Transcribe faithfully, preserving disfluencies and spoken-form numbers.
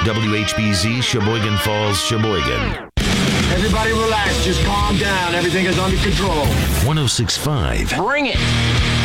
W H B Z, Sheboygan Falls, Sheboygan. Everybody relax. Just calm down. Everything is under control. one oh six point five. Bring it.